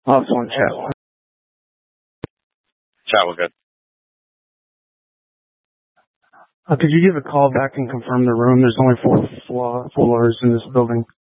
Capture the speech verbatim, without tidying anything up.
Oh, it's on chat. Chat, we're good. Uh, could you give a call back and confirm the room? There's only four floor, floors in this building.